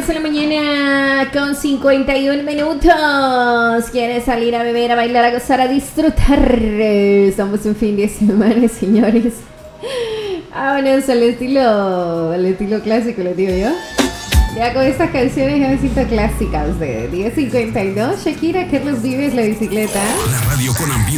10 de la mañana con 51 minutos. ¿Quieres salir a beber, a bailar, a gozar, a disfrutar? Estamos un fin de semana, señores. Vámonos al estilo clásico, les digo yo. Ya con estas canciones ya me siento clásicas de 10:52. Shakira, Carlos Vives, La Bicicleta. La radio con ambiente.